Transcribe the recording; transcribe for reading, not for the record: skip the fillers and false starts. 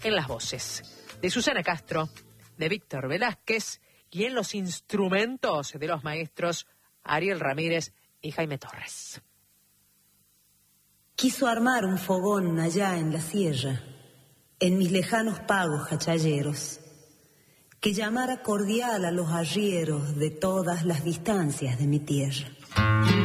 en las voces de Susana Castro, de Víctor Velázquez y en los instrumentos de los maestros Ariel Ramírez y Jaime Torres. Quiso armar un fogón allá en la sierra, en mis lejanos pagos jachalleros, que llamara cordial a los arrieros de todas las distancias de mi tierra.